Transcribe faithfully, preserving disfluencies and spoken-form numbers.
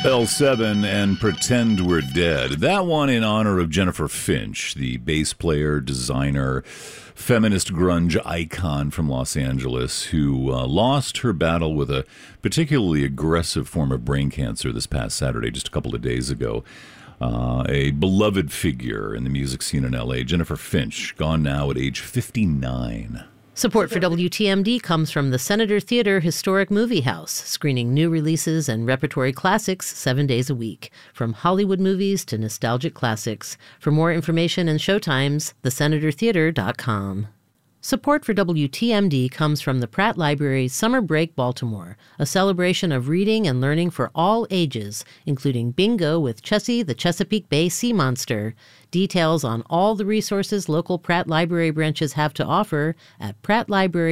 L seven and Pretend We're Dead. That one in honor of Jennifer Finch, the bass player, designer, feminist grunge icon from Los Angeles, who uh, lost her battle with a particularly aggressive form of brain cancer this past Saturday, just a couple of days ago. Uh, a beloved figure in the music scene in L A, Jennifer Finch, gone now at age fifty-nine. Support for W T M D comes from the Senator Theater Historic Movie House, screening new releases and repertory classics seven days a week, from Hollywood movies to nostalgic classics. For more information and showtimes, the senator theater dot com. Support for W T M D comes from the Pratt Library's Summer Break Baltimore, a celebration of reading and learning for all ages, including bingo with Chessie the Chesapeake Bay Sea Monster. Details on all the resources local Pratt Library branches have to offer at pratt library